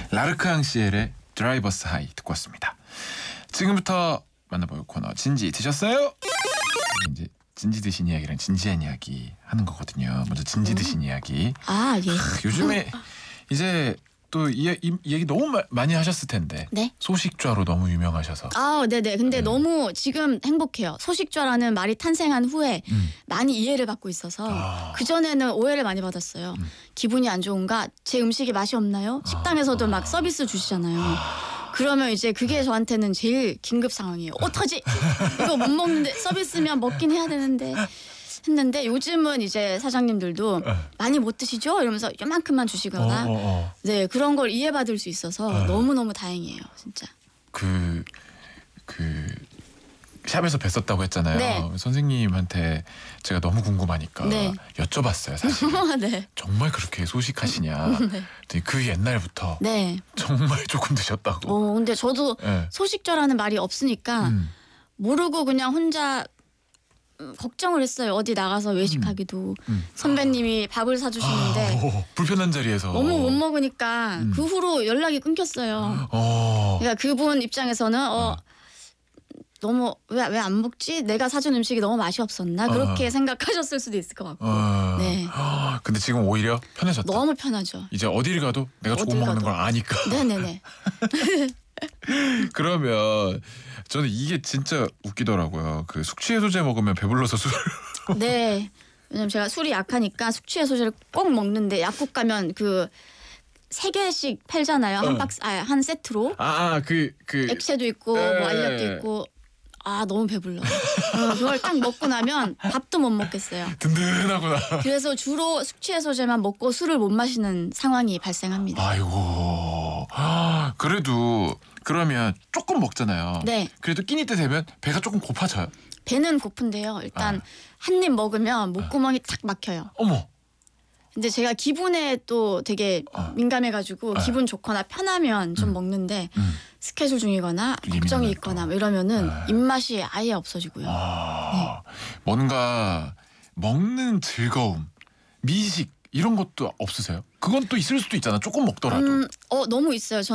라르크앙시엘의 드라이버스 하이 듣고 왔습니다. 지금부터 만나볼 코너 진지 드셨어요? 이제 진지 드신 이야기랑 진지한 이야기 하는 거거든요. 먼저 진지 드신 이야기. 아, 예. 요즘에 이제 또 이 얘기 너무 많이 하셨을 텐데. 네. 소식좌로 너무 유명하셔서. 아, 네네. 근데 너무 지금 행복해요. 소식좌라는 말이 탄생한 후에 많이 이해를 받고 있어서 그전에는 오해를 많이 받았어요. 기분이 안 좋은가? 제 음식이 맛이 없나요? 식당에서도 막 서비스 주시잖아요. 그러면 이제 그게 저한테는 제일 긴급 상황이에요. 어떡하지? 이거 못 먹는데 서비스면 먹긴 해야 되는데 했는데 요즘은 이제 사장님들도 많이 못 드시죠? 이러면서 요만큼만 주시거나 네, 그런 걸 이해받을 수 있어서 너무너무 다행이에요. 진짜. 그 샵에서 뵀었다고 했잖아요. 네. 선생님한테 제가 너무 궁금하니까 네. 여쭤봤어요. 사실. 네. 정말 그렇게 소식하시냐. 네. 그 옛날부터 네. 정말 조금 드셨다고. 근데 저도 네. 소식좌라는 말이 없으니까 모르고 그냥 혼자 걱정을 했어요. 어디 나가서 외식하기도 선배님이 밥을 사주시는데 불편한 자리에서 너무 못 먹으니까 그 후로 연락이 끊겼어요. 그러니까 그분 입장에서는 너무 왜 안 먹지? 내가 사준 음식이 너무 맛이 없었나? 그렇게 생각하셨을 수도 있을 것 같고. 네. 근데 지금 오히려 편해졌다. 너무 편하죠. 이제 어디를 가도 내가 조금 어딜 먹는 가도. 걸 아니까. 네네네. 그러면 저는 이게 진짜 웃기더라고요. 그 숙취해소제 먹으면 배불러서 술. 네. 왜냐면 제가 술이 약하니까 숙취해소제를 꼭 먹는데 약국 가면 그 3개씩 팔잖아요. 한 박스, 한 세트로. 그 액체도 있고 뭐 알약도 있고. 아, 너무 배불러. 그걸 딱 먹고 나면 밥도 못 먹겠어요. 든든하구나. 그래서 주로 숙취해소제만 먹고 술을 못 마시는 상황이 발생합니다. 아이고. 그래도 그러면 조금 먹잖아요. 네. 그래도 끼니 때 되면 배가 조금 고파져요. 배는 고픈데요. 일단 한 입 먹으면 목구멍이 탁 막혀요. 어머. 근데 제가 기분에 또 되게 민감해가지고 기분 좋거나 편하면 좀 먹는데 스케줄 중이거나 걱정이 있거나 뭐 이러면은 입맛이 아예 없어지고요. 네. 뭔가 먹는 즐거움, 미식 이런 것도 없으세요? 그건 또 있을 수도 있잖아. 조금 먹더라도. 너무 있어요.